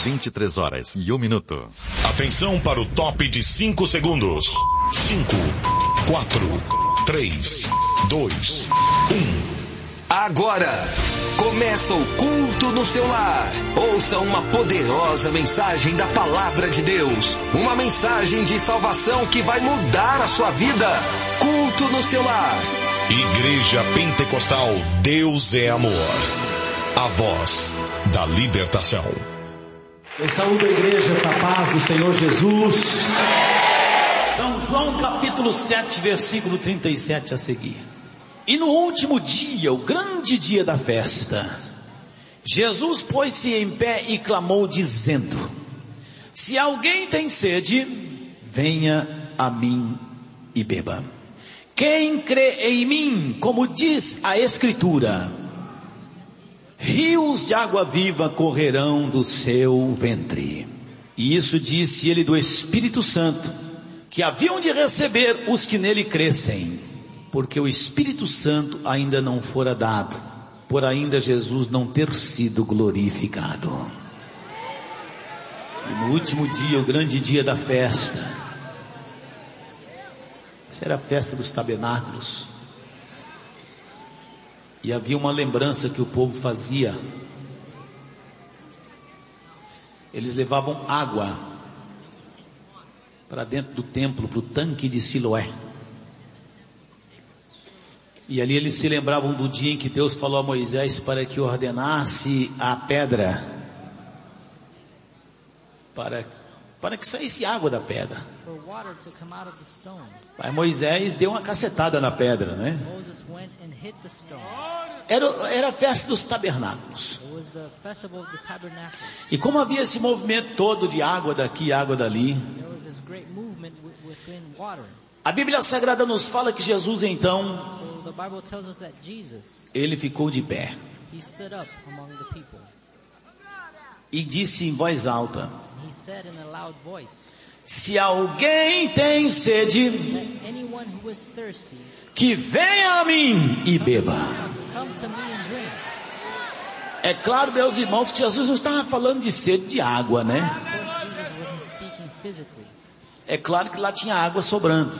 23h01. Atenção para o top de 5 segundos. 5, 4, 3, 2, 1. Agora, começa o culto no seu lar. Ouça uma poderosa mensagem da Palavra de Deus. Uma mensagem de salvação que vai mudar a sua vida. Culto no seu lar. Igreja Pentecostal Deus é Amor. A voz da libertação. Eu saúdo a igreja com a paz do Senhor Jesus. São João capítulo 7, versículo 37 a seguir. E no último dia, o grande dia da festa, Jesus pôs-se em pé e clamou dizendo: se alguém tem sede, venha a mim e beba. Quem crê em mim, como diz a Escritura, rios de água viva correrão do seu ventre. E isso disse ele do Espírito Santo, que haviam de receber os que nele crescem, porque o Espírito Santo ainda não fora dado, por ainda Jesus não ter sido glorificado. E no último dia, o grande dia da festa, essa era a festa dos tabernáculos, e havia uma lembrança que o povo fazia. Eles levavam água para dentro do templo, para o tanque de Siloé. E ali eles se lembravam do dia em que Deus falou a Moisés para que ordenasse a pedra, para que saísse água da pedra. Aí Moisés deu uma cacetada na pedra, né? Era a festa dos tabernáculos. E como havia esse movimento todo de água daqui, água dali, a Bíblia Sagrada nos fala que Jesus então, ele ficou de pé e disse em voz alta: se alguém tem sede, que venha a mim e beba. É claro, meus irmãos, que Jesus não estava falando de sede de água, né? É claro que lá tinha água sobrando.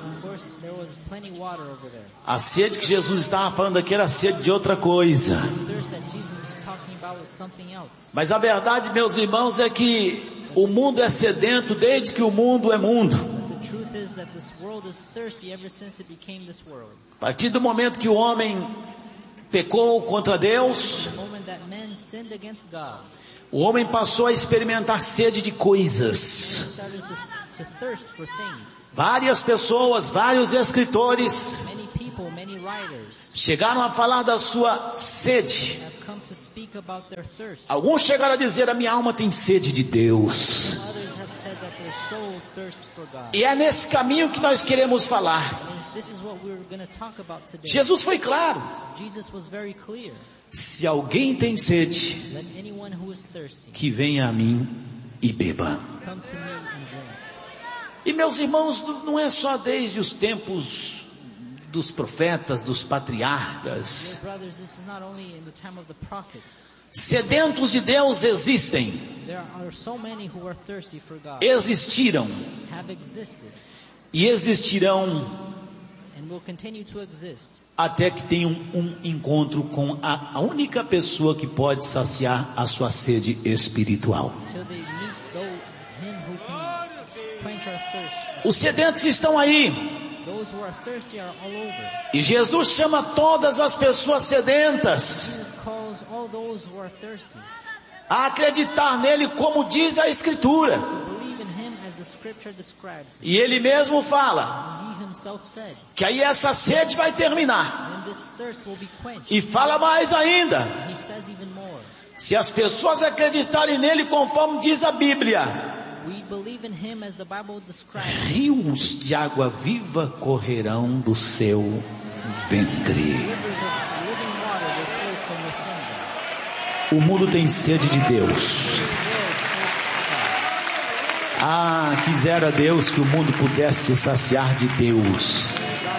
A sede que Jesus estava falando aqui era a sede de outra coisa. Mas a verdade, meus irmãos, é que o mundo é sedento desde que o mundo é mundo. A partir do momento que o homem pecou contra Deus, o homem passou a experimentar sede de coisas. Várias pessoas, vários escritores chegaram a falar da sua sede. Alguns chegaram a dizer: a minha alma tem sede de Deus. E é nesse caminho que nós queremos falar. Jesus foi claro: se alguém tem sede, que venha a mim e beba. E meus irmãos, não é só desde os tempos dos profetas, dos patriarcas. Sedentos de Deus existem, existiram e existirão até que tenham um encontro com a única pessoa que pode saciar a sua sede espiritual. Os sedentos estão aí, e Jesus chama todas as pessoas sedentas a acreditar nele, como diz a Escritura. E ele mesmo fala que aí essa sede vai terminar. E fala mais ainda: se as pessoas acreditarem nele conforme diz a Bíblia, rios de água viva correrão do seu ventre. O mundo tem sede de Deus. Ah, quisera Deus que o mundo pudesse se saciar de Deus.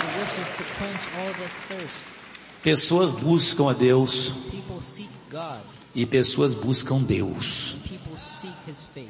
Pessoas buscam a Deus e pessoas buscam Deus.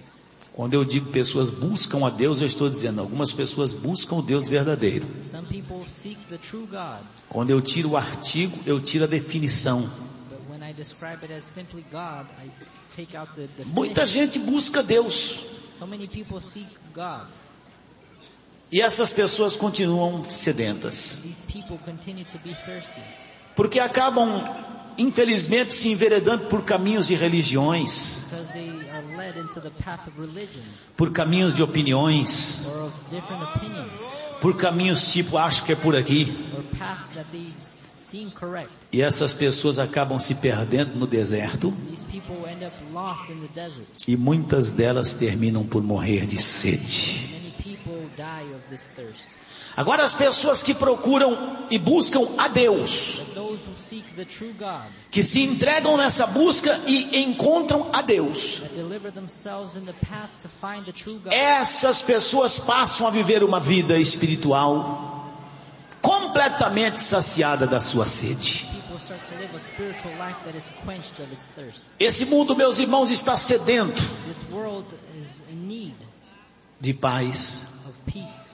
Quando eu digo pessoas buscam a Deus, eu estou dizendo, algumas pessoas buscam o Deus verdadeiro. Some people seek the true God. Quando eu tiro o artigo, eu tiro a definição. But when I describe it as simply God, I take out the definition. Muita gente busca Deus. So many people seek God. E essas pessoas continuam sedentas. These people continue to be thirsty. Porque acabam, infelizmente, se enveredando por caminhos de religiões, Because they are led into the path of religion por caminhos de opiniões, or of different opinions por caminhos tipo, acho que é por aqui. or paths that they seem correct. E essas pessoas acabam se perdendo no deserto These people end up lost in the desert. e muitas delas terminam por morrer de sede. Many people die of this thirst. Agora as pessoas que procuram e buscam a Deus, But those who seek the true God, que se entregam nessa busca e encontram a Deus, that deliver themselves in the path to find the true God, essas pessoas passam a viver uma vida espiritual completamente saciada da sua sede. people start to live a spiritual life that is quenched of its thirst. Esse mundo, meus irmãos, está sedento This world is in need de paz. of peace.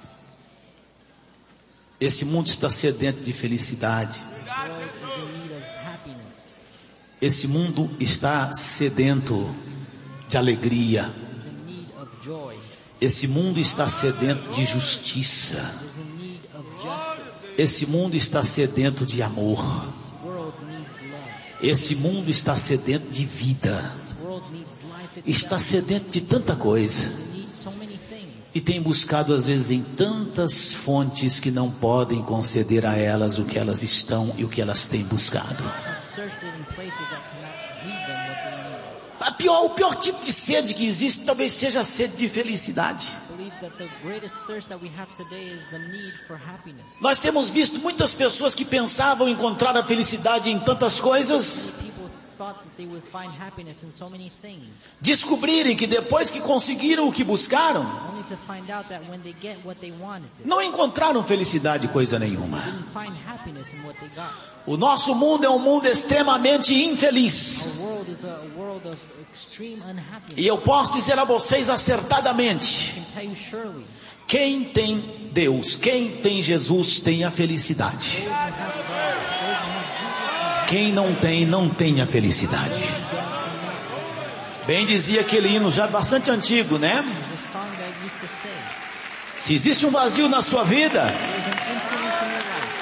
Esse mundo está sedento de felicidade. This world is in need of happiness. Esse mundo está sedento de alegria. Is in need of joy. Esse mundo está sedento de justiça. Is in need of justice. Esse mundo está sedento de amor. This world needs love. Esse mundo está sedento de vida. This world needs life Está itself. sedento de tanta coisa. It needs so many things. E tem buscado às vezes em tantas fontes que não podem conceder a elas o que elas estão e o que elas têm buscado. Have searched it in places that cannot give them what they need. O pior tipo de sede que existe talvez seja a sede de felicidade. I believe that the greatest thirst that we have today is the need for happiness. Nós temos visto muitas pessoas que pensavam encontrar a felicidade em tantas coisas, Many people thought that they would find happiness in so many things, descobrirem que depois que conseguiram o que buscaram, only to find out that when they get what they wanted, they não encontraram felicidade coisa nenhuma. didn't find happiness in what they got. O nosso mundo é um mundo extremamente infeliz. Our world is a world of extreme unhappiness. E eu posso dizer a vocês acertadamente, I can tell you surely, quem tem Deus, quem tem Jesus tem a felicidade. those who have God, those who have Jesus, Quem não tem, não tem a felicidade. Bem dizia aquele hino já bastante antigo, né? there's a song that used to say, Se existe um vazio na sua vida, there's an emptiness in your life.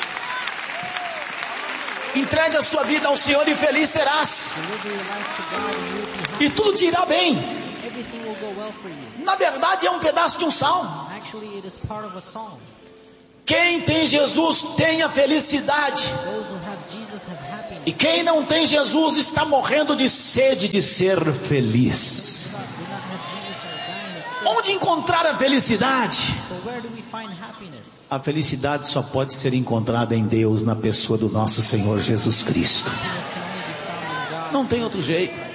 entregue a sua vida ao Senhor e feliz serás. Deliver your life to God and you'll be happy. E tudo te irá bem. Everything will go well for you. Na verdade é um pedaço de um salmo. Actually, it is part of a song. Quem tem Jesus tem a felicidade. Those who have Jesus have happiness. E quem não tem Jesus está morrendo de sede de ser feliz. Do not have Jesus are dying of thirst. Onde encontrar a felicidade? So where do we find happiness? A felicidade só pode ser encontrada em Deus, na pessoa do nosso Senhor Jesus Cristo. Happiness can only be found in God. Não tem outro jeito.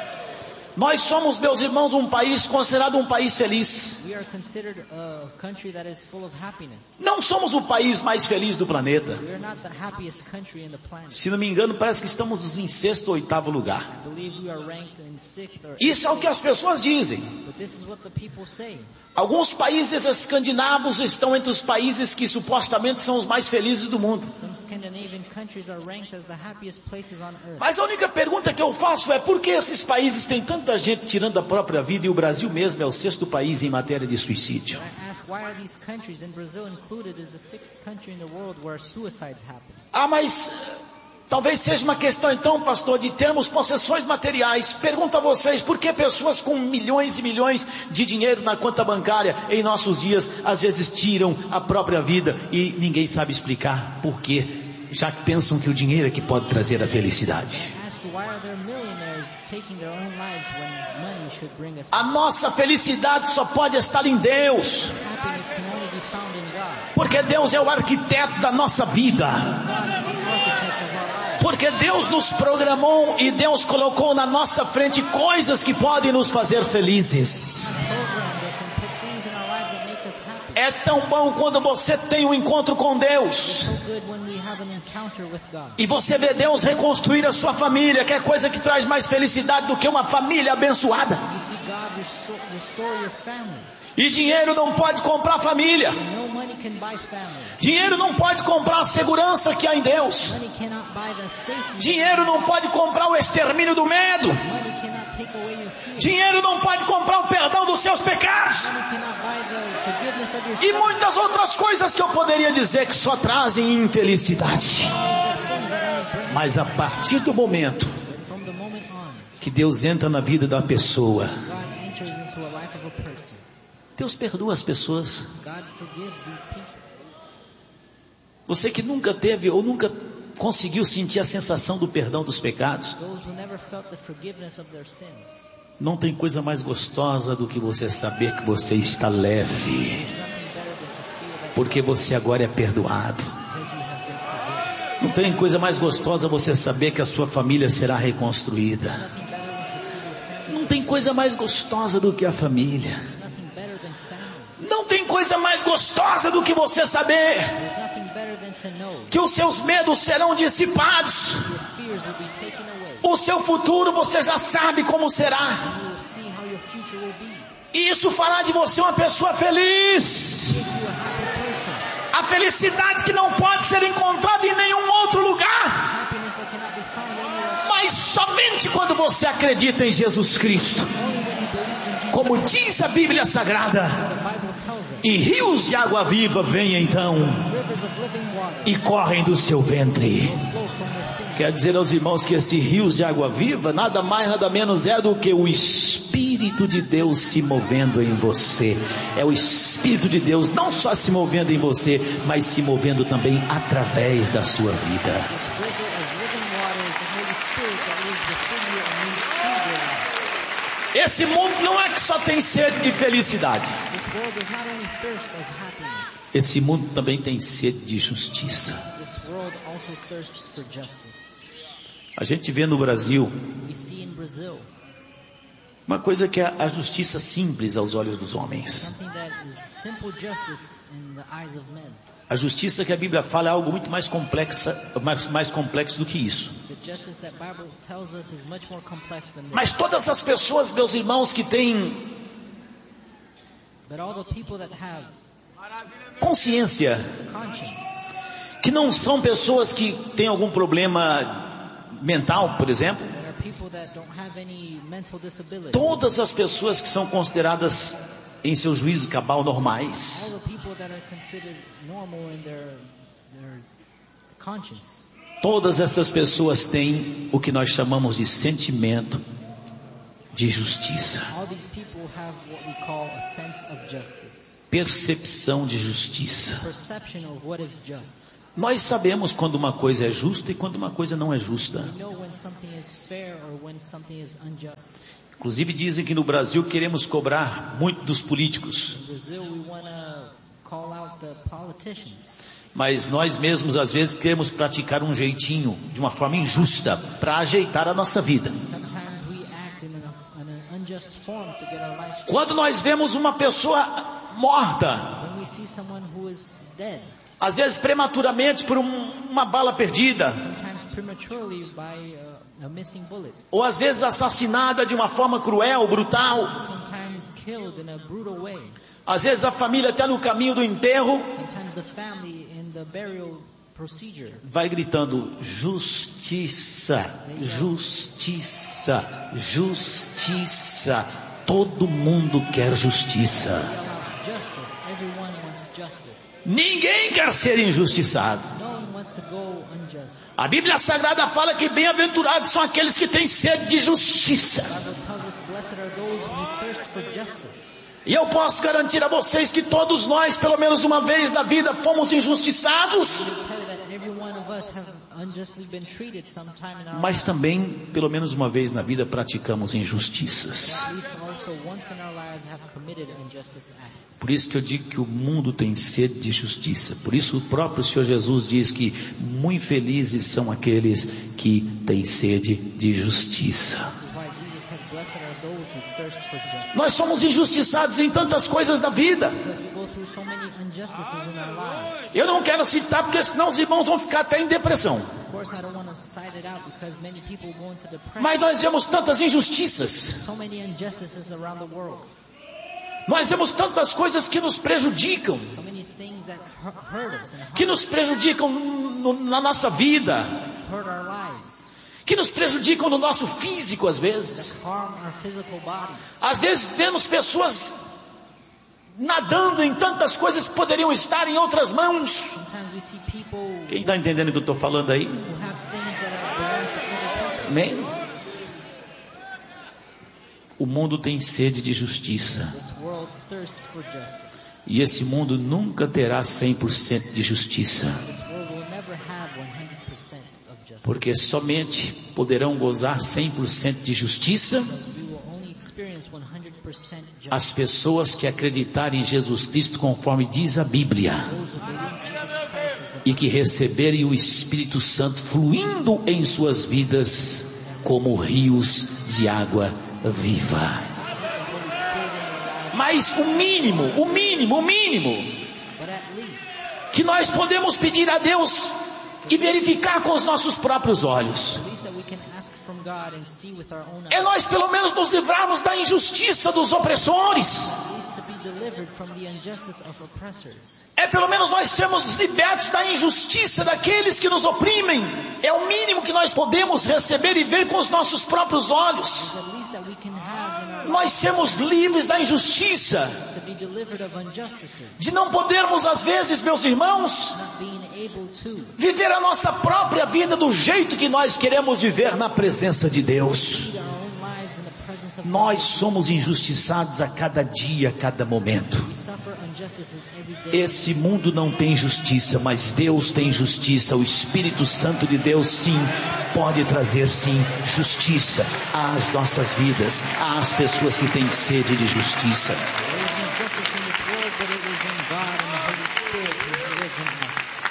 Nós somos, meus irmãos, um país considerado um país feliz. We are considered a country that is full of happiness. Não somos o país mais feliz do planeta. We are not the happiest country in the planet. Se não me engano, parece que estamos em 6º ou 8º lugar. I believe we are ranked in 6th or Isso é o que as pessoas dizem. but this is what the people say. Alguns países escandinavos estão entre os países que supostamente são os mais felizes do mundo. Some Scandinavian countries are ranked as the happiest places on earth. Mas a única pergunta que eu faço é por que esses países têm tanta gente tirando a própria vida e o Brasil mesmo é o 6º país em matéria de suicídio? I ask, why are these countries, and Brazil included, is the 6th country in the world where suicides happen? Ah, mas talvez seja uma questão então, pastor, de termos possessões materiais. Pergunto a vocês, por que pessoas com milhões e milhões de dinheiro na conta bancária em nossos dias, às vezes tiram a própria vida e ninguém sabe explicar por quê, já que pensam que o dinheiro é que pode trazer a felicidade. I ask, why are there millionaires taking their own lives when money should bring us A nossa felicidade só pode estar em Deus, happiness can only be found in God. porque Deus é o arquiteto da nossa vida. God is the architect of our lives. Porque Deus nos programou e Deus colocou na nossa frente coisas que podem nos fazer felizes. Programmed us and put things in our lives that make us happy. É tão bom quando você tem um encontro com Deus. So good when we have have an encounter with God. E você vê Deus reconstruir a sua família, que é coisa que traz mais felicidade do que uma família abençoada. You see God restore your family. E dinheiro não pode comprar família. No money can buy family. Dinheiro não pode comprar a segurança que há em Deus. Money cannot buy the safety. Dinheiro não pode comprar o extermínio do medo. Money cannot take away your fear. Dinheiro não pode comprar o perdão dos seus pecados. Money cannot buy the forgiveness of your E sins. muitas outras coisas que eu poderia dizer que só trazem infelicidade. Mas a partir do momento From the moment on, que Deus entra na vida da pessoa, God enters into a life of a person. Deus perdoa as pessoas. God forgives these people. Você que nunca teve ou nunca conseguiu sentir a sensação do perdão dos pecados, Those who never felt the forgiveness of their sins. não tem coisa mais gostosa do que você saber que você está leve, There's nothing better than to feel that porque você agora é perdoado. because you have been forgiven. Não tem coisa mais gostosa você saber que a sua família será reconstruída. Nothing better than to see your family. Não tem coisa mais gostosa do que a família. There's nothing better than family. Não tem coisa mais gostosa do que você saber There's nothing better than to know que os seus medos serão dissipados. your fears will be taken away. O seu futuro você já sabe como será. You will see how your future will be. E isso fará de você uma pessoa feliz. Make you a happy person. A felicidade que não pode ser encontrada em nenhum outro lugar, Happiness that cannot be found anywhere. mas somente quando você acredita em Jesus Cristo. Only when you believe in Jesus. Como diz a Bíblia Sagrada, The Bible tells us. e rios de água viva vêm então Rivers of living water e correm do seu ventre. flow from within. Quer dizer aos irmãos que esses rios de água viva nada mais nada menos é do que o Espírito de Deus se movendo em você. É o Espírito de Deus não só se movendo em você, mas se movendo também através da sua vida. This river of living water is the Holy Spirit that lives within you and moves through your life. Esse mundo não é que só tem sede de felicidade. This world is not only thirst of happiness. Esse mundo também tem sede de justiça. This world also thirsts for justice. A gente vê no Brasil We see in Brazil uma coisa que é a justiça simples aos olhos dos homens. something that is simple justice in the eyes of men. A justiça que a Bíblia fala é algo muito mais complexo do que isso. The justice that Bible tells us is much more complex than this. Mas todas as pessoas, meus irmãos, que têm But all the people that have consciência, conscience, que não são pessoas que têm algum problema mental, por exemplo, that are people that don't have any mental disability, todas as pessoas que são consideradas em seu juízo cabal normais, all the people that are considered normal in their conscience, todas essas pessoas têm o que nós chamamos de sentimento de justiça, all these people have what we call a sense of justice, percepção de justiça. perception of what is just. Nós sabemos quando uma coisa é justa e quando uma coisa não é justa. We know when something is fair or when something is unjust. Inclusive dizem que no Brasil queremos cobrar muito dos políticos, In Brazil, we want to call out the politicians. mas nós mesmos às vezes queremos praticar um jeitinho, de uma forma injusta, para ajeitar a nossa vida. Sometimes we act in an unjust form to get our lives. Quando nós vemos uma pessoa morta, When we see someone who is dead, às vezes prematuramente por uma bala perdida, sometimes prematurely by a missing bullet, ou às vezes assassinada de uma forma cruel, brutal, sometimes killed in a brutal way, às vezes a família até no caminho do enterro sometimes the family in the burial procedure vai gritando justiça, justiça, justiça. Todo mundo quer justiça. yell out justice. Everyone wants justice. Ninguém quer ser injustiçado. No one wants to go unjust. A Bíblia Sagrada fala que bem-aventurados são aqueles que têm sede de justiça. The Bible tells us, blessed are those who thirst for justice. E eu posso garantir a vocês que todos nós, pelo menos uma vez na vida, fomos injustiçados, I tell you that every one of us have unjustly been treated sometime in our mas lives. também, pelo menos uma vez na vida, praticamos injustiças. At least also once in our lives have committed injustice acts. Por isso que eu digo que o mundo tem sede de justiça. Por isso o próprio Senhor Jesus diz que muito felizes são aqueles que têm sede de justiça. This is why Jesus said, blessed are those those who thirst for justice. Nós somos injustiçados em tantas coisas da vida. Because we go through so many injustices in our lives. Eu não quero citar porque senão os irmãos vão ficar até em depressão. Of course, I don't want to cite it out because many people go into depression. Mas nós vemos tantas injustiças. So many injustices around the world. Nós vemos tantas coisas que nos prejudicam. So many things that hurt us and Que nos prejudicam na nossa vida. hurt our lives. Que nos prejudicam no nosso físico às vezes. Harm our physical bodies. Às vezes vemos pessoas nadando em tantas coisas que poderiam estar em outras mãos. Sometimes we see people Quem está entendendo o que eu estou falando aí? who have things that belong to other people. Amém? O mundo tem sede de justiça. This world thirsts for justice. E esse mundo nunca terá 100% de justiça. This world will never have 100% of justice. Porque somente poderão gozar 100% de justiça We will only experience 100% justice. as pessoas que acreditarem em Jesus Cristo conforme diz a Bíblia. Those who believe Jesus Christ is the E que receberem o Espírito Santo fluindo em suas vidas como rios de água viva. Mas o mínimo but at least que nós podemos pedir a Deus e verificar com os nossos próprios olhos that we can ask from God and see with our own é eyes, nós pelo menos nos livrarmos da injustiça dos opressores. at least to be delivered from the injustice of oppressors. É pelo menos nós sermos libertos da injustiça daqueles que nos oprimem. É o mínimo que nós podemos receber e ver com os nossos próprios olhos. At least that we can have in our Nós sermos livres da injustiça, to be delivered of injustices, de não podermos às vezes, meus irmãos, not being able to viver a nossa própria vida do jeito que nós queremos viver na presença de Deus. lead our own lives in the presence of Nós somos injustiçados a cada dia, a cada momento. God. We suffer injustices every day. Esse mundo não tem justiça, mas Deus tem justiça. O Espírito Santo de Deus sim, pode trazer sim justiça às nossas vidas, às pessoas que têm sede de justiça. There is no justice in this world, but it is in God and the Holy Spirit who lives in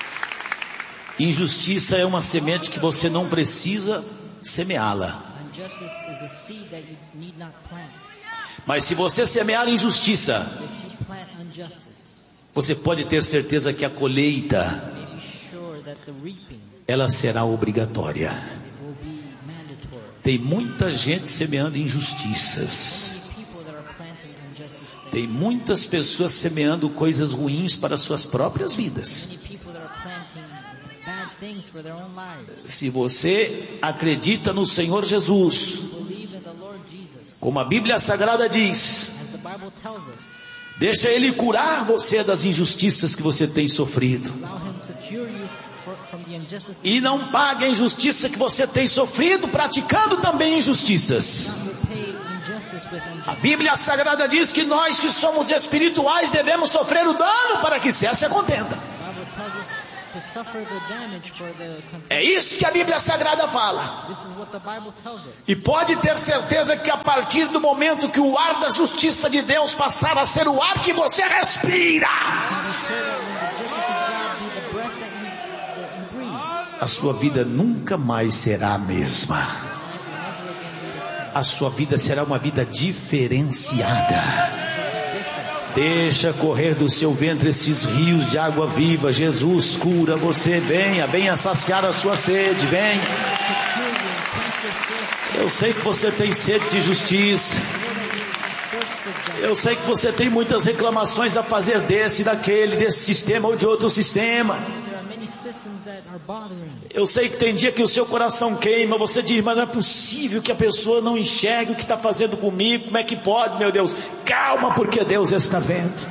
us. Injustiça é uma semente que você não precisa semeá-la. Injustice is a seed that you need not plant. Mas se você semear injustiça, If you plant injustice, você pode ter certeza que a colheita, you may be sure that the reaping ela será obrigatória. it will be mandatory. Tem muita gente semeando injustiças. Many people that are planting injustice there. Tem muitas pessoas semeando coisas ruins para suas próprias vidas. Many people that are planting bad things for their own lives. Se você acredita no Senhor Jesus, Believe in the Lord Jesus. como a Bíblia Sagrada diz, As the Bible tells us, deixa Ele curar você das injustiças que você tem sofrido. allow Him to cure you from the injustice. E não pague a injustiça que você tem sofrido, praticando também injustiças. Not repay injustice with A injustice. Bíblia Sagrada diz que nós que somos espirituais devemos sofrer o dano para que cesse a contenda. The Bible tells us to suffer the damage for the contempt. É isso que a Bíblia Sagrada fala. This is what the Bible tells us. E pode ter certeza que a partir do momento que o ar da justiça de Deus passar a ser o ar que você respira, God is sure that when the justice of God be the breath that you breathe, a sua vida nunca mais será a mesma. life will never again be the same. A sua vida será uma vida diferenciada. Deixa correr do seu ventre esses rios de água viva. Jesus cura você. Venha saciar a sua sede. Venha. Eu sei que você tem sede de justiça. Eu sei que você tem muitas reclamações a fazer desse, daquele, desse sistema ou de outro sistema. There are many systems that are bothering you. Eu sei que tem dia que o seu coração queima. Você diz, mas não é possível que a pessoa não enxergue o que está fazendo comigo. Como é que pode, meu Deus? Calma, porque Deus está vendo.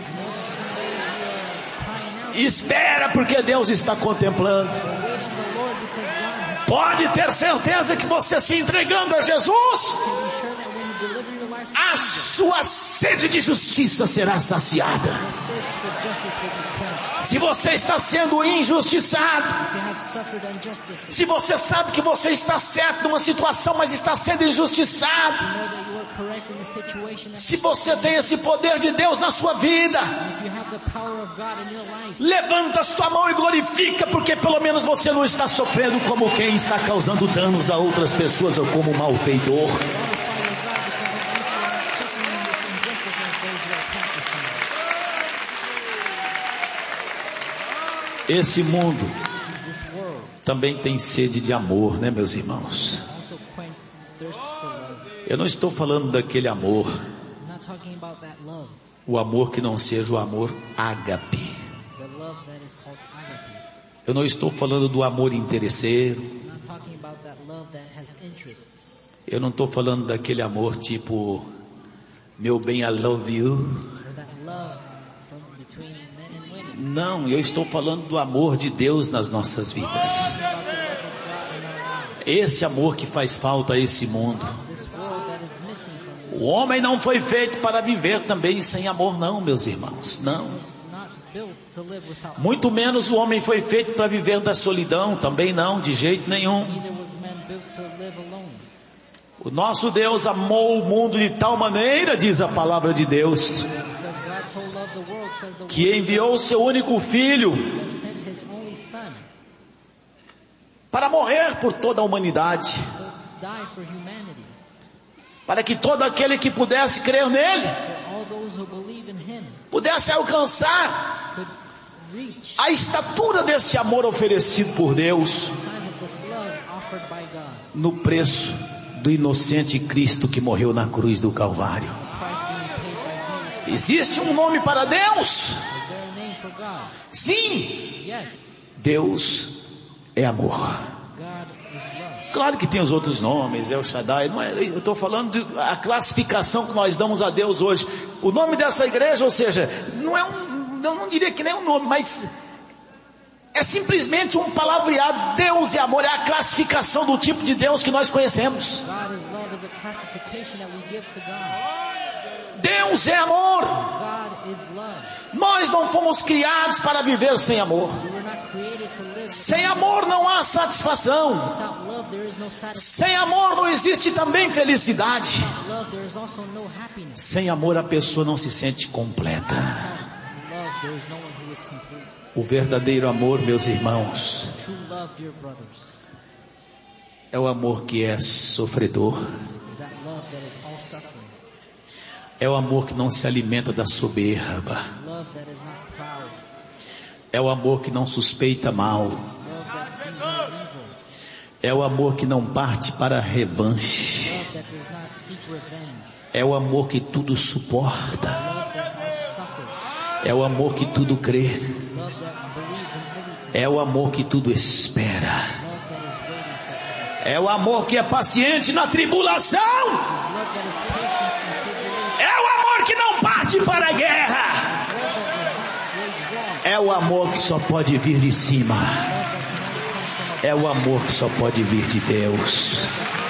Espera, porque Deus está contemplando. Pode ter certeza que você se entregando a Jesus, a sua sede de justiça será saciada. Se você está sendo injustiçado, se você sabe que você está certo numa situação, mas está sendo injustiçado, se você tem esse poder de Deus na sua vida, levanta sua mão e glorifica, porque pelo menos você não está sofrendo como quem está causando danos a outras pessoas ou como malfeitor. Esse mundo This world também tem sede de amor, né, meus irmãos? also thirsts for love. Eu não estou falando daquele amor, I'm not talking about that love, o amor que não seja o amor ágape. the love that is called agape. Eu não estou falando do amor interesseiro. I'm not talking about that love that has interests. Eu não estou falando daquele amor tipo, meu bem, I love you. Or that love from between men and women. Não, eu estou falando do amor de Deus nas nossas vidas. About the love of God in our lives. Esse amor que faz falta a esse mundo. This world that is missing from O homem não foi feito para viver também sem amor, não, meus irmãos, não. was not built to live without Muito menos o homem foi feito para viver da solidão, também não, de jeito nenhum. neither was man built to live alone. O nosso Deus amou o mundo de tal maneira, diz a palavra de Deus, Because God so loved the world, says the que enviou o seu único filho word, sent his only son para morrer por toda a humanidade, to die for humanity, para que todo aquele que pudesse crer nele, for all those who believe in him pudesse alcançar could reach a estatura desse amor oferecido por Deus the sign of this love offered by God, no preço do inocente Cristo que morreu na cruz do Calvário. the price being paid by Jesus. Existe um nome para Deus? Is there a name for God? Sim, Yes, Deus é amor. God is love. Claro que tem os outros nomes, El Shaddai, não é, eu estou falando da classificação que nós damos a Deus hoje. O nome dessa igreja, ou seja, não é eu não diria que nem um nome, mas é simplesmente um palavreado. Deus é amor, é a classificação do tipo de Deus que nós conhecemos. God is love is a classification that we give to God. Deus é amor. God is love. Nós não fomos criados para viver sem amor. We were not created to live Sem amor não há satisfação. without love. There is no satisfaction. Sem amor não existe também felicidade. Without love, there is also no happiness. Sem amor a pessoa não se sente completa. Without love, there is no one who is complete. O verdadeiro amor, meus irmãos, True love, dear brothers, é o amor que é sofredor. is that love that is all suffering. É o amor que não se alimenta da soberba. Love that is not proud. É o amor que não suspeita mal. Love that sees no evil. É o amor que não parte para a revanche. Love that does not seek revenge. É o amor que tudo suporta. Love that all suffers. É o amor que tudo crê. Love that believes in everything. É o amor que tudo espera. Love that is waiting for É o amor que é paciente na tribulação. love that is patient in tribulation. É o amor que não parte para a guerra. Love that does not wage war. É o amor que só pode vir de cima. É o amor que só pode vir de Deus.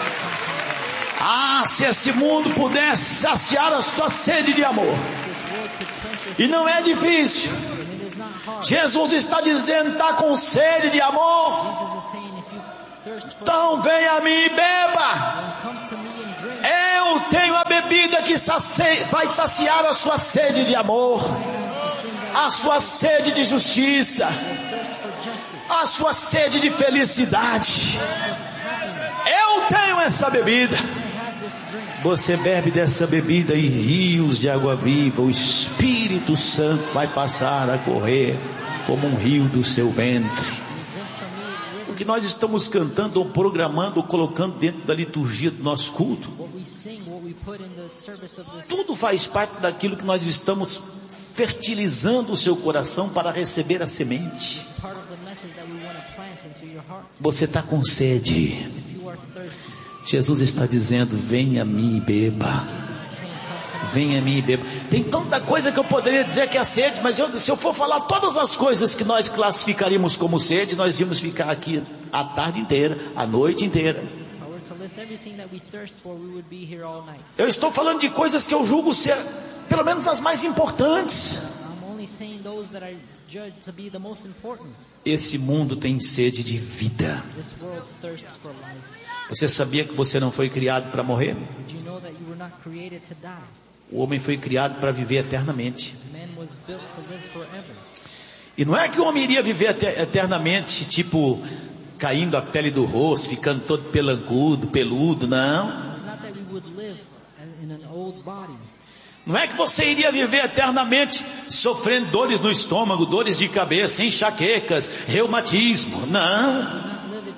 Ah, se esse mundo pudesse saciar a sua sede de amor. This world could quench it, E não é difícil. and it is not hard. Jesus está dizendo, está com sede de amor. Jesus is saying, if you thirst for Então venha a mim e beba. then come to me and drink. Eu tenho a bebida que vai saciar a sua sede de amor. A sua sede de justiça. Thirst for justice, A sua sede de felicidade. happiness. Eu tenho essa bebida. I have this drink. Você bebe dessa bebida e rios de água viva. O Espírito Santo vai passar a correr como um rio do seu ventre. You drink from me, O que nós estamos cantando ou programando ou colocando dentro da liturgia do nosso culto, what we sing, what we put in the service of this, tudo faz parte daquilo que nós estamos fertilizando o seu coração para receber a semente. part of the message that we want to plant into your heart. Você está com sede. If you are thirsty, Jesus está dizendo, venha a mim e beba. Jesus is saying, come to me. Venha a mim e beba. Tem tanta coisa que eu poderia dizer que é sede, mas se eu for falar todas as coisas que nós classificaríamos como sede, nós íamos ficar aqui a tarde inteira, a noite inteira. If I were to list everything that we thirst for, we would be here all night. Eu estou falando de coisas que eu julgo ser, pelo menos as mais importantes. I'm only saying those that I judge to be the most important. Esse mundo tem sede de vida. This world thirsts for life. Você sabia que você não foi criado para morrer? Did you know that you were not created to die? O homem foi criado para viver eternamente. Man was built to live forever. E não é que o homem iria viver eternamente, tipo, caindo a pele do rosto, ficando todo pelancudo, peludo, não. It's not that we would live in an old body. Não é que você iria viver eternamente sofrendo dores no estômago, dores de cabeça, enxaquecas, reumatismo. Não.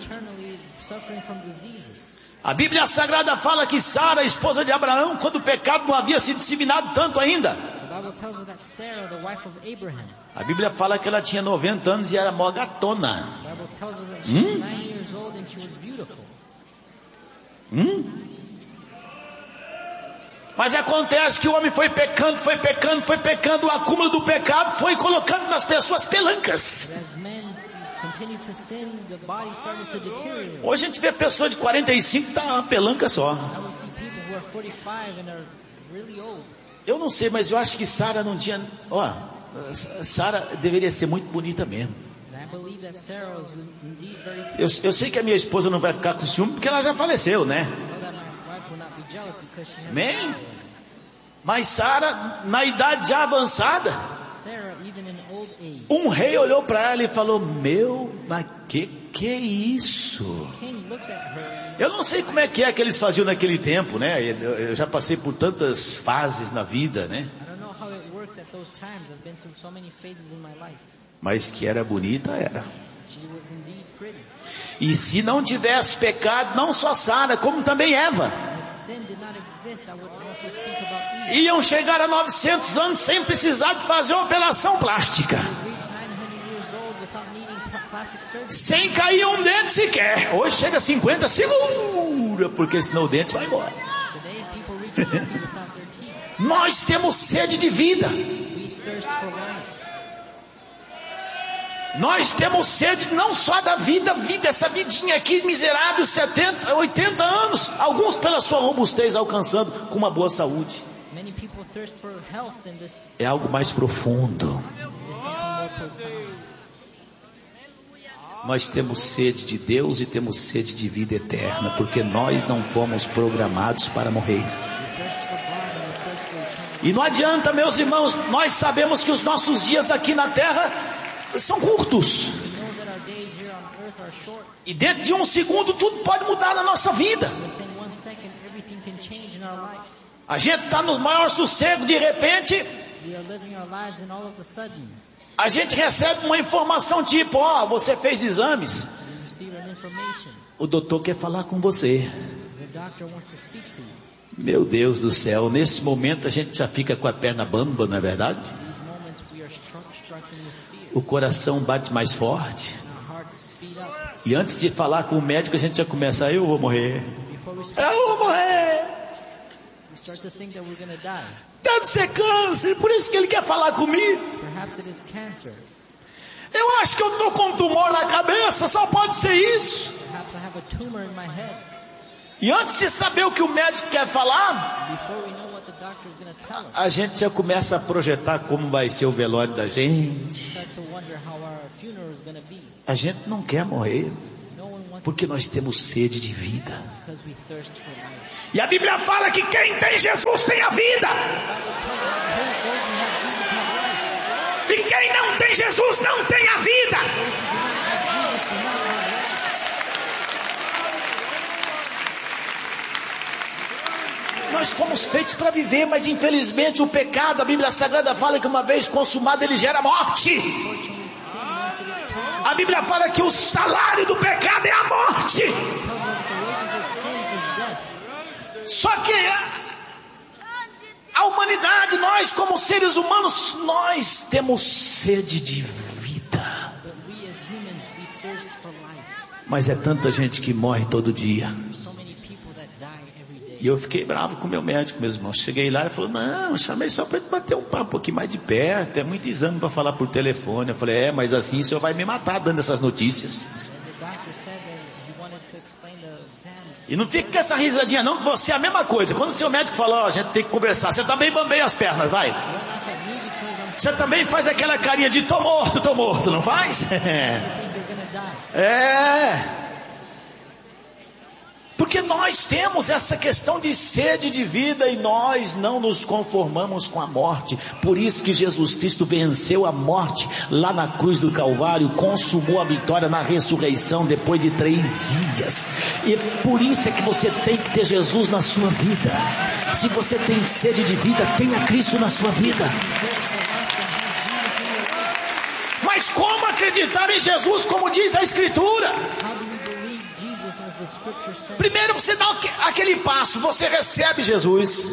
A Bíblia Sagrada fala que Sara, esposa de Abraão, quando o pecado não havia se disseminado tanto ainda, a Bíblia fala que ela tinha 90 anos e era mó gatona. Mas acontece que o homem foi pecando, o acúmulo do pecado foi colocando nas pessoas pelancas. Hoje a gente vê pessoa de 45 tá uma pelanca só. Eu não sei, mas eu acho que Sara não tinha... Sara deveria ser muito bonita mesmo. Eu sei que a minha esposa não vai ficar com ciúme porque ela já faleceu, né? Amém? Mas Sara, na idade já avançada, um rei olhou para ela e falou: mas que é isso? Eu não sei como é que eles faziam naquele tempo, né? Eu já passei por tantas fases na vida, né? Mas que era bonita, era. E se não tivesse pecado, não só Sara, como também Eva, iam chegar a 900 anos sem precisar de fazer uma operação plástica, sem cair um dente sequer. Hoje chega a 50, segura, porque senão o dente vai embora. Nós temos sede de vida. Nós temos sede não só da vida, essa vidinha aqui miserável, 70, 80 anos, alguns pela sua robustez alcançando com uma boa saúde. É algo mais profundo. Nós temos sede de Deus e temos sede de vida eterna, porque nós não fomos programados para morrer. E não adianta, meus irmãos, nós sabemos que os nossos dias aqui na terra são curtos, e dentro de um segundo tudo pode mudar na nossa vida. A gente está no maior sossego, de repente a gente recebe uma informação tipo: você fez exames, o doutor quer falar com você. Meu Deus do céu, nesse momento a gente já fica com a perna bamba, não é verdade? O coração bate mais forte. E antes de falar com o médico, a gente já começa: eu vou morrer. Eu vou morrer. Deve ser câncer, por isso que ele quer falar comigo. Eu acho que eu estou com um tumor na cabeça, só pode ser isso. E antes de saber o que o médico quer falar, a gente já começa a projetar como vai ser o velório da gente. A gente não quer morrer, porque nós temos sede de vida. E a Bíblia fala que quem tem Jesus tem a vida. E quem não tem Jesus não tem a vida. Nós fomos feitos para viver, mas infelizmente o pecado, a Bíblia Sagrada fala que uma vez consumado ele gera morte. A Bíblia fala que o salário do pecado é a morte. Só que a humanidade, nós como seres humanos, nós temos sede de vida. Mas é tanta gente que morre todo dia. E eu fiquei bravo com o meu médico, meus irmãos. Cheguei lá e falou: não, eu chamei só para bater um papo aqui mais de perto, é muito exame para falar por telefone. Eu falei: mas assim o senhor vai me matar dando essas notícias. E não fica com essa risadinha não, que você é a mesma coisa. Quando o seu médico fala: a gente tem que conversar, você também bambeia as pernas, vai. Você também faz aquela carinha de tô morto, não faz? Porque nós temos essa questão de sede de vida e nós não nos conformamos com a morte. Por isso que Jesus Cristo venceu a morte lá na cruz do Calvário, consumou a vitória na ressurreição depois de 3 dias. E por isso é que você tem que ter Jesus na sua vida. Se você tem sede de vida, tenha Cristo na sua vida. Mas como acreditar em Jesus como diz a Escritura? Primeiro você dá aquele passo, você recebe Jesus.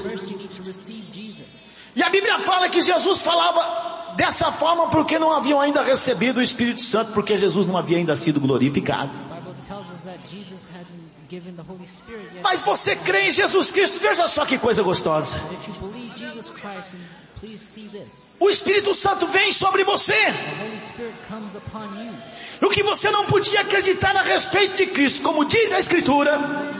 E a Bíblia fala que Jesus falava dessa forma porque não haviam ainda recebido o Espírito Santo, porque Jesus não havia ainda sido glorificado. Mas você crê em Jesus Cristo, veja só que coisa gostosa. O Espírito Santo vem sobre você. O que você não podia acreditar a respeito de Cristo, como diz a Escritura,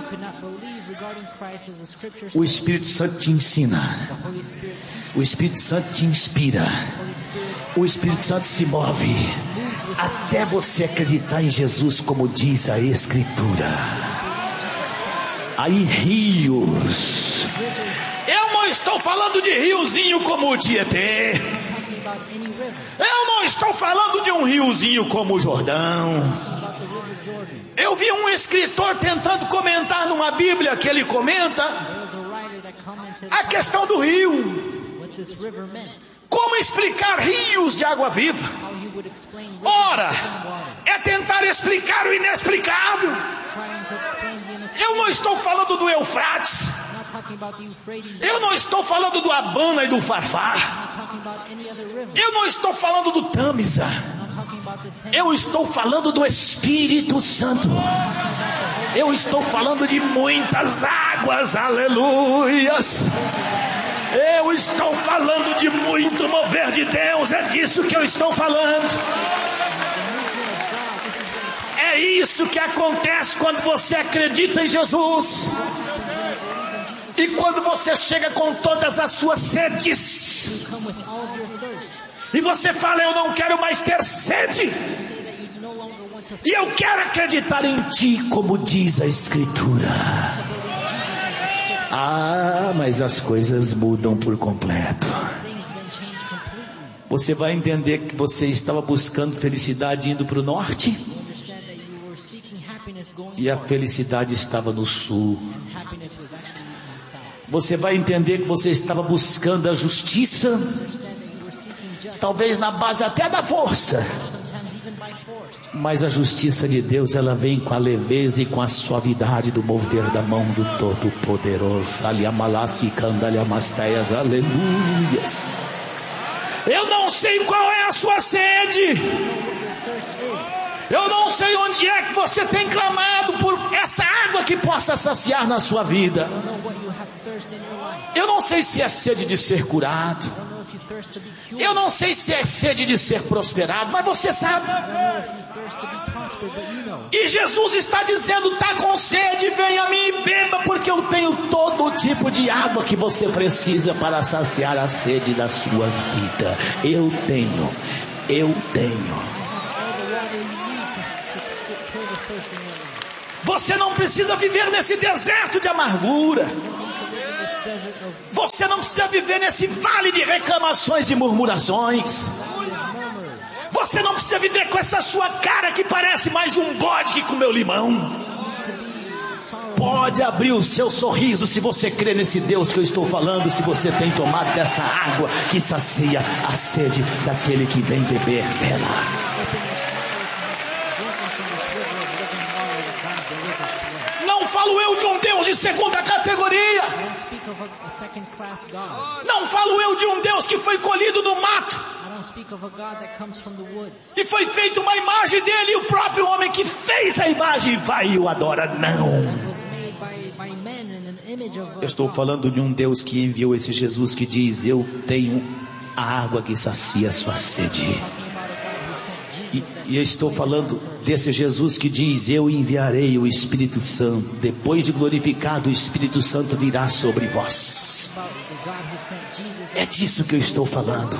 o Espírito Santo te ensina. O Espírito Santo te inspira. O Espírito Santo se move até você acreditar em Jesus, como diz a Escritura. Aí rios. Eu não estou falando de riozinho como o Tietê. Eu não estou falando de um riozinho como o Jordão. Eu vi um escritor tentando comentar numa Bíblia que ele comenta a questão do rio. Como explicar rios de água viva? Ora, é tentar explicar o inexplicável. Eu não estou falando do Eufrates. Eu não estou falando do Abana e do Farfar. Eu não estou falando do Tâmisa. Eu estou falando do Espírito Santo. Eu estou falando de muitas águas, aleluias. Eu estou falando de muito mover de Deus, é disso que eu estou falando. É isso que acontece quando você acredita em Jesus. E quando você chega com todas as suas sedes, e você fala, eu não quero mais ter sede, e eu quero acreditar em Ti, como diz a Escritura. Ah, mas as coisas mudam por completo. Você vai entender que você estava buscando felicidade indo para o norte, e a felicidade estava no sul. Você vai entender que você estava buscando a justiça, talvez na base até da força, mas a justiça de Deus, ela vem com a leveza e com a suavidade do mover da mão do Todo-Poderoso. Aleluias. Eu não sei qual é a sua sede. Eu não sei onde é que você tem clamado por essa água que possa saciar na sua vida. Eu não sei se é sede de ser curado. Eu não sei se é sede de ser prosperado, mas você sabe. E Jesus está dizendo, está com sede, venha a mim e beba, porque eu tenho todo tipo de água que você precisa para saciar a sede da sua vida. Eu tenho. Você não precisa viver nesse deserto de amargura. Você não precisa viver nesse vale de reclamações e murmurações. Você não precisa viver com essa sua cara que parece mais um bode que comeu limão. Pode abrir o seu sorriso se você crê nesse Deus que eu estou falando, se você tem tomado dessa água que sacia a sede daquele que vem beber dela. Não falo eu de um Deus de segunda categoria. Não falo eu de um Deus que foi colhido no mato e foi feita uma imagem dele, e o próprio homem que fez a imagem vai e o adora. Não. Eu estou falando de um Deus que enviou esse Jesus que diz, eu tenho a água que sacia a sua sede. E eu estou falando desse Jesus que diz, eu enviarei o Espírito Santo. Depois de glorificado, o Espírito Santo virá sobre vós. É disso que eu estou falando.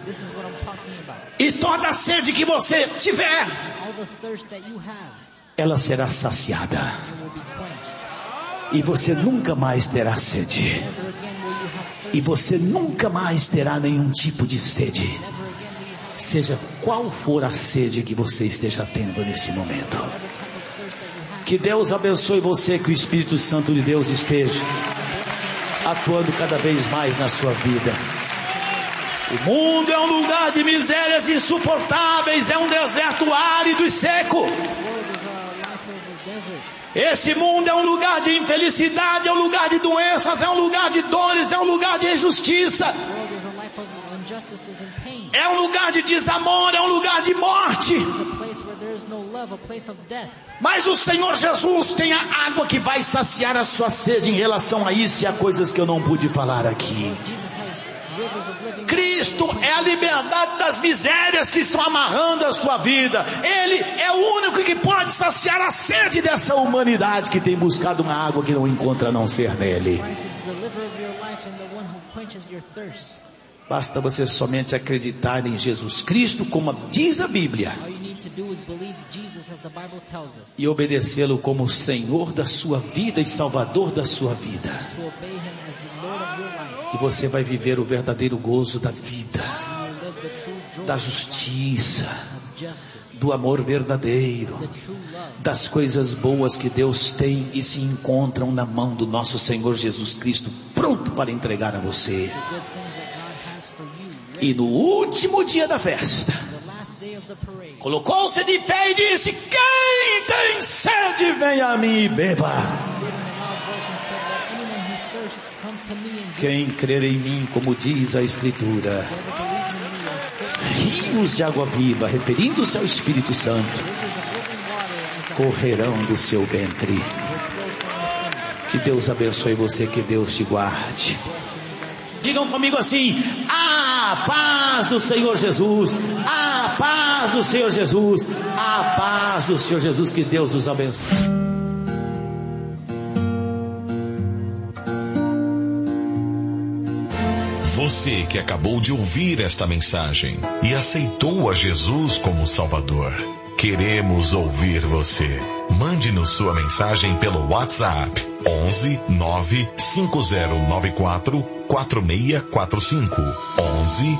E toda a sede que você tiver, ela será saciada. E você nunca mais terá sede. E você nunca mais terá nenhum tipo de sede. Seja qual for a sede que você esteja tendo nesse momento. Que Deus abençoe você, que o Espírito Santo de Deus esteja atuando cada vez mais na sua vida. O mundo é um lugar de misérias insuportáveis, é um deserto árido e seco. Esse mundo é um lugar de infelicidade, é um lugar de doenças, é um lugar de dores, é um lugar de injustiça. É um lugar de desamor, é um lugar de morte. Mas o Senhor Jesus tem a água que vai saciar a sua sede em relação a isso e a coisas que eu não pude falar aqui. Cristo é a liberdade das misérias que estão amarrando a sua vida. Ele é o único que pode saciar a sede dessa humanidade que tem buscado uma água que não encontra a não ser nele. Basta você somente acreditar em Jesus Cristo, como diz a Bíblia, e obedecê-lo como Senhor da sua vida e Salvador da sua vida. E você vai viver o verdadeiro gozo da vida, da justiça, do amor verdadeiro, das coisas boas que Deus tem e se encontram na mão do nosso Senhor Jesus Cristo, pronto para entregar a você. E no último dia da festa, colocou-se de pé e disse: quem tem sede, venha a mim e beba. Quem crer em mim, como diz a Escritura, rios de água viva, referindo-se ao Espírito Santo, correrão do seu ventre. Que Deus abençoe você, que Deus te guarde. Digam comigo assim: a paz do Senhor Jesus, a paz do Senhor Jesus, a paz do Senhor Jesus. Que Deus os abençoe. Você que acabou de ouvir esta mensagem e aceitou a Jesus como Salvador, queremos ouvir você. Mande-nos sua mensagem pelo WhatsApp 11 95094 4645 11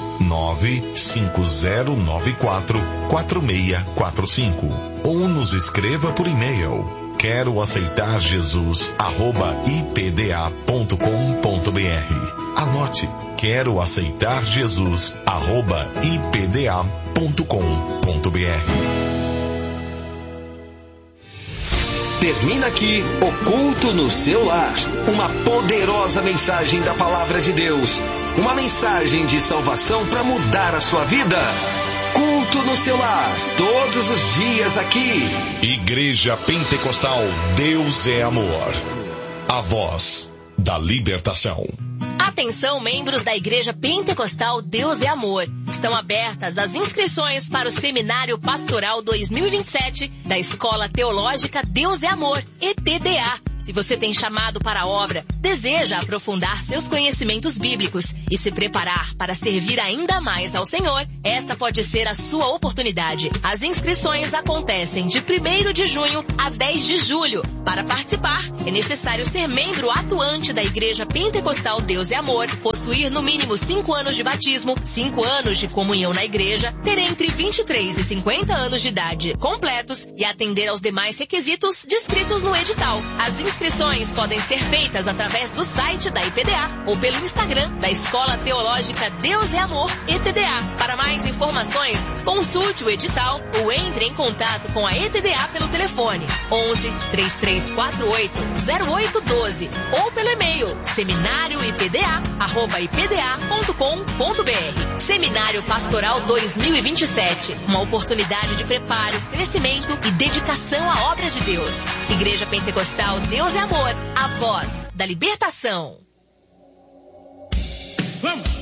95094 4645 ou nos escreva por e-mail quero aceitar Jesus @ipda.com.br. Anote, quero aceitar Jesus @ipda.com.br. Termina aqui o Culto no Seu Lar. Uma poderosa mensagem da Palavra de Deus. Uma mensagem de salvação para mudar a sua vida. Culto no Seu Lar, todos os dias aqui. Igreja Pentecostal Deus é Amor. A voz da libertação. Atenção, membros da Igreja Pentecostal Deus é Amor. Estão abertas as inscrições para o Seminário Pastoral 2027 da Escola Teológica Deus é Amor, ETDA. Se você tem chamado para a obra, deseja aprofundar seus conhecimentos bíblicos e se preparar para servir ainda mais ao Senhor, esta pode ser a sua oportunidade. As inscrições acontecem de 1º de junho a 10 de julho. Para participar, é necessário ser membro atuante da Igreja Pentecostal Deus é Amor, possuir no mínimo 5 anos de batismo, 5 anos de comunhão na igreja, ter entre 23 e 50 anos de idade completos e atender aos demais requisitos descritos no edital. As inscrições podem ser feitas através do site da IPDA ou pelo Instagram da Escola Teológica Deus é Amor, ETDA. Para mais informações, consulte o edital ou entre em contato com a ETDA pelo telefone 11 3348 0812 ou pelo e-mail seminarioipda@ipda.com.br. Seminário Pastoral 2027, uma oportunidade de preparo, crescimento e dedicação à obra de Deus. Igreja Pentecostal Deus é Amor, a voz da libertação. Vamos!